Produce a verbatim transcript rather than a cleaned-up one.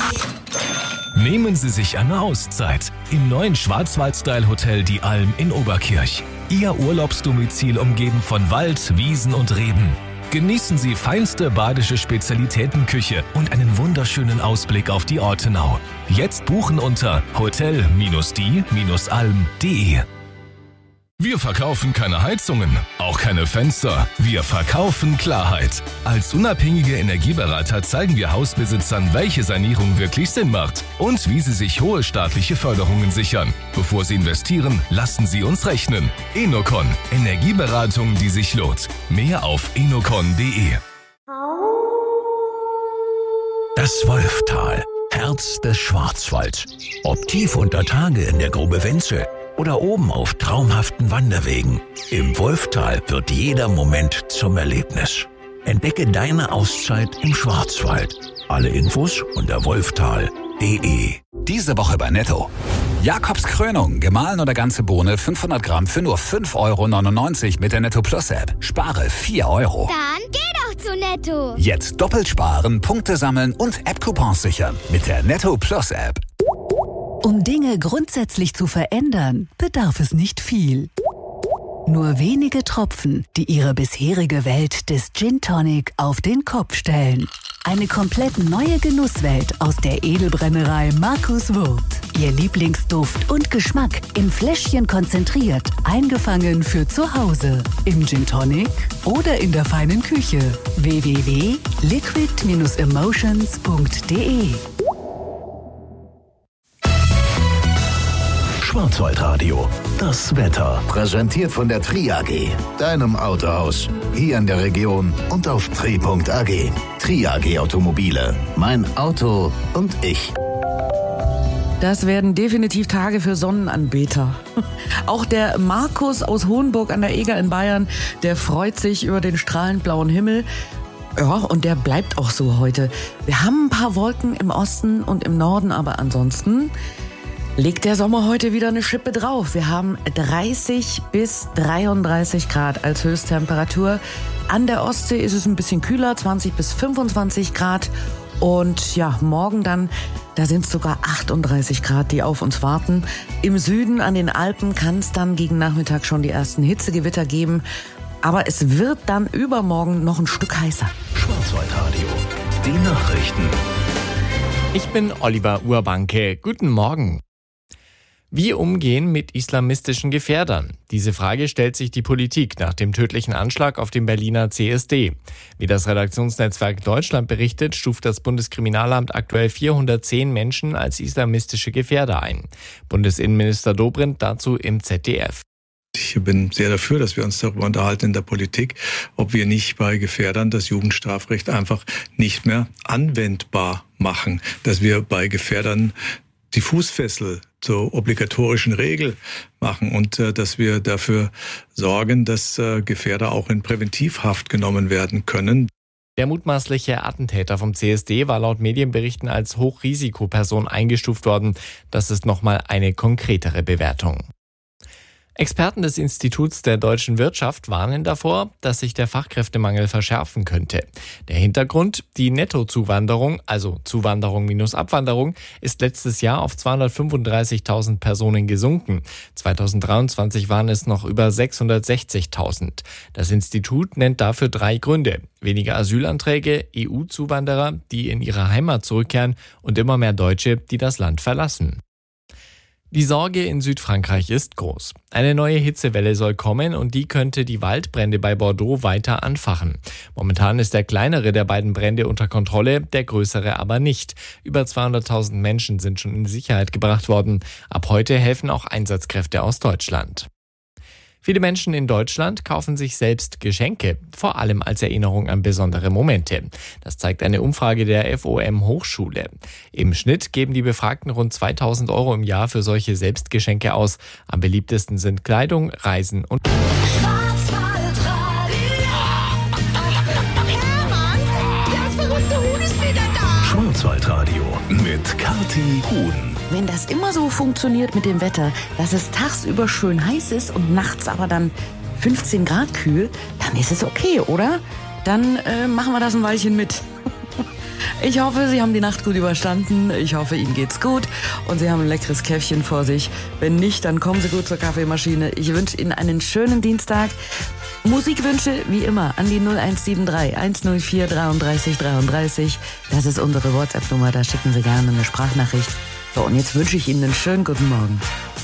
Nehmen Sie sich eine Auszeit im neuen Schwarzwald-Style-Hotel Die Alm in Oberkirch. Ihr Urlaubsdomizil umgeben von Wald, Wiesen und Reben. Genießen Sie feinste badische Spezialitätenküche und einen wunderschönen Ausblick auf die Ortenau. Jetzt buchen unter hotel die alm punkt de. Wir verkaufen keine Heizungen, auch keine Fenster. Wir verkaufen Klarheit. Als unabhängige Energieberater zeigen wir Hausbesitzern, welche Sanierung wirklich Sinn macht und wie sie sich hohe staatliche Förderungen sichern. Bevor Sie investieren, lassen Sie uns rechnen. Enocon, Energieberatung, die sich lohnt. Mehr auf enocon punkt de. Das Wolftal, Herz des Schwarzwalds. Ob tief unter Tage in der Grube Wenzel oder oben auf traumhaften Wanderwegen. Im Wolftal wird jeder Moment zum Erlebnis. Entdecke deine Auszeit im Schwarzwald. Alle Infos unter wolftal punkt de. Diese Woche bei Netto. Jakobs Krönung, gemahlen oder ganze Bohne, fünfhundert Gramm für nur fünf Euro neunundneunzig mit der Netto Plus App. Spare vier Euro. Dann geh doch zu Netto. Jetzt doppelt sparen, Punkte sammeln und App-Coupons sichern mit der Netto Plus App. Um Dinge grundsätzlich zu verändern, bedarf es nicht viel. Nur wenige Tropfen, die ihre bisherige Welt des Gin Tonic auf den Kopf stellen. Eine komplett neue Genusswelt aus der Edelbrennerei Markus Wurth. Ihr Lieblingsduft und Geschmack in Fläschchen konzentriert, eingefangen für zu Hause. Im Gin Tonic oder in der feinen Küche. w w w punkt liquid dash emotions punkt de. Schwarzwaldradio, das Wetter. Präsentiert von der Tri A G, deinem Autohaus. Hier in der Region und auf tri punkt a g. Tri A G Automobile. Mein Auto und ich. Das werden definitiv Tage für Sonnenanbeter. Auch der Markus aus Hohenburg an der Eger in Bayern, der freut sich über den strahlend blauen Himmel. Ja, und der bleibt auch so heute. Wir haben ein paar Wolken im Osten und im Norden, aber ansonsten legt der Sommer heute wieder eine Schippe drauf. Wir haben dreißig bis dreiunddreißig Grad als Höchsttemperatur. An der Ostsee ist es ein bisschen kühler, zwanzig bis fünfundzwanzig Grad. Und ja, morgen dann, da sind es sogar achtunddreißig Grad, die auf uns warten. Im Süden an den Alpen kann es dann gegen Nachmittag schon die ersten Hitzegewitter geben. Aber es wird dann übermorgen noch ein Stück heißer. Schwarzwaldradio, die Nachrichten. Ich bin Oliver Urbanke. Guten Morgen. Wie umgehen mit islamistischen Gefährdern? Diese Frage stellt sich die Politik nach dem tödlichen Anschlag auf dem Berliner C S D. Wie das Redaktionsnetzwerk Deutschland berichtet, stuft das Bundeskriminalamt aktuell vierhundertzehn Menschen als islamistische Gefährder ein. Bundesinnenminister Dobrindt dazu im Z D F. Ich bin sehr dafür, dass wir uns darüber unterhalten in der Politik, ob wir nicht bei Gefährdern das Jugendstrafrecht einfach nicht mehr anwendbar machen, dass wir bei Gefährdern die Fußfessel zur obligatorischen Regel machen und äh, dass wir dafür sorgen, dass äh, Gefährder auch in Präventivhaft genommen werden können. Der mutmaßliche Attentäter vom C S D war laut Medienberichten als Hochrisikoperson eingestuft worden. Das ist nochmal eine konkretere Bewertung. Experten des Instituts der deutschen Wirtschaft warnen davor, dass sich der Fachkräftemangel verschärfen könnte. Der Hintergrund: die Nettozuwanderung, also Zuwanderung minus Abwanderung, ist letztes Jahr auf zweihundertfünfunddreißigtausend Personen gesunken. zweitausenddreiundzwanzig waren es noch über sechshundertsechzigtausend. Das Institut nennt dafür drei Gründe: weniger Asylanträge, E U-Zuwanderer, die in ihre Heimat zurückkehren, und immer mehr Deutsche, die das Land verlassen. Die Sorge in Südfrankreich ist groß. Eine neue Hitzewelle soll kommen und die könnte die Waldbrände bei Bordeaux weiter anfachen. Momentan ist der kleinere der beiden Brände unter Kontrolle, der größere aber nicht. Über zweihunderttausend Menschen sind schon in Sicherheit gebracht worden. Ab heute helfen auch Einsatzkräfte aus Deutschland. Viele Menschen in Deutschland kaufen sich selbst Geschenke, vor allem als Erinnerung an besondere Momente. Das zeigt eine Umfrage der F O M Hochschule. Im Schnitt geben die Befragten rund zweitausend Euro im Jahr für solche Selbstgeschenke aus. Am beliebtesten sind Kleidung, Reisen und... Schwarzwaldradio mit Kathi Huhn. Wenn das immer so funktioniert mit dem Wetter, dass es tagsüber schön heiß ist und nachts aber dann fünfzehn Grad kühl, dann ist es okay, oder? Dann äh, machen wir das ein Weilchen mit. Ich hoffe, Sie haben die Nacht gut überstanden. Ich hoffe, Ihnen geht's gut und Sie haben ein leckeres Käffchen vor sich. Wenn nicht, dann kommen Sie gut zur Kaffeemaschine. Ich wünsche Ihnen einen schönen Dienstag. Musikwünsche wie immer an die null eins sieben drei eins null vier dreiunddreißig dreiunddreißig. Das ist unsere WhatsApp-Nummer, da schicken Sie gerne eine Sprachnachricht. So, und jetzt wünsche ich Ihnen einen schönen guten Morgen.